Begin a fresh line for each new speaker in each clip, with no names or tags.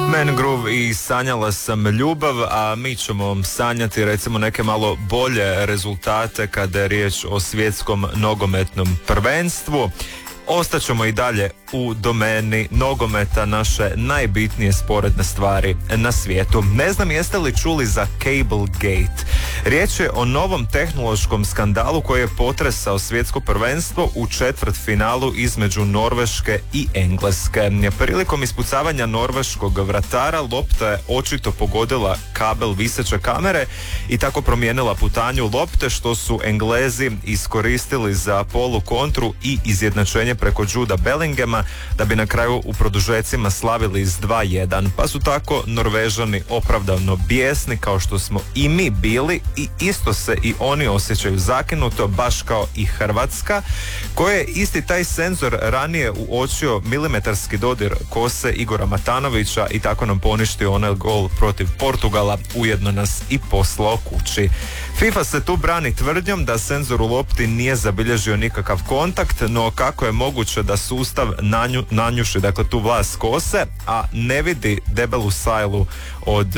Mangrove i Sanjala sam ljubav, a mi ćemo sanjati recimo neke malo bolje rezultate kada je riječ o svjetskom nogometnom prvenstvu. Ostaćemo i dalje u domeni nogometa, naše najbitnije sporedne stvari na svijetu. Ne znam jeste li čuli za Cablegate. Riječ je o novom tehnološkom skandalu koji je potresao svjetsko prvenstvo u četvrtfinalu između Norveške i Engleske. Prilikom ispucavanja norveškog vratara lopta je očito pogodila kabel viseće kamere i tako promijenila putanju lopte, što su Englezi iskoristili za polu kontru i izjednačenje preko Juda Bellingama, da bi na kraju u produžecima slavili s 2-1. Pa su tako Norvežani opravdano bijesni, kao što smo i mi bili, i isto se i oni osjećaju zakinuto, baš kao i Hrvatska, koje je isti taj senzor ranije uočio milimetarski dodir kose Igora Matanovića i tako nam poništio onaj gol protiv Portugala, ujedno nas i poslao kući. FIFA se tu brani tvrdnjom da senzor u lopti nije zabilježio nikakav kontakt, no kako je moguće da sustav nanjuši, dakle, tu vlas kose, a ne vidi debelu sajlu od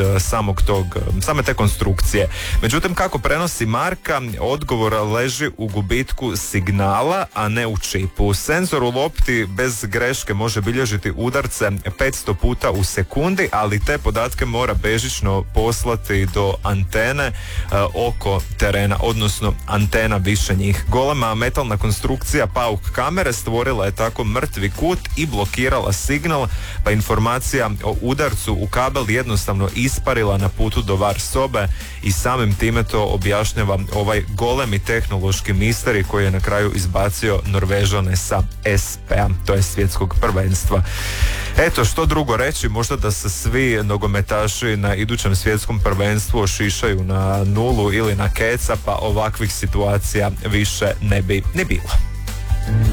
same te konstrukcije. Međutim, kako prenosi Marka, odgovor leži u gubitku signala, a ne u čipu. Senzor u lopti bez greške može bilježiti udarce 500 puta u sekundi, ali te podatke mora bežično poslati do antene oko terena, odnosno antena više njih. Golema metalna konstrukcija pauk kamere stvorila je tako mrtvi kut i blokirala signal, pa informacija o udarcu u kabel jednostavno isparila na putu do VAR sobe i samim time to objašnjava ovaj golemi tehnološki misteri koji je na kraju izbacio Norvežane sa SP-a, to je svjetskog prvenstva. Eto, što drugo reći, možda da se svi nogometaši na idućem svjetskom prvenstvu ošišaju na nulu ili na keca, pa ovakvih situacija više ne bi ni bilo.